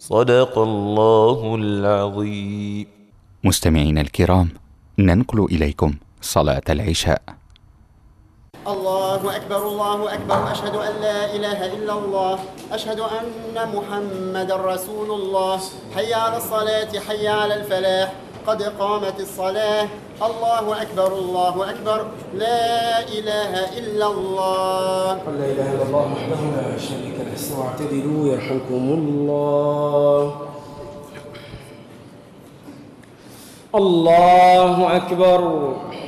صدق الله العظيم. مستمعينا الكرام، ننقل إليكم صلاة العشاء. الله أكبر الله أكبر، أشهد أن لا إله إلا الله، أشهد أن محمد رسول الله، حي على الصلاة حي على الفلاح، قد قامت الصلاة، الله أكبر الله أكبر، لا إله إلا الله. لا إله إلا الله وحده لا شريك له. استووا واعتدلوا يرحمكم الله. الله أكبر.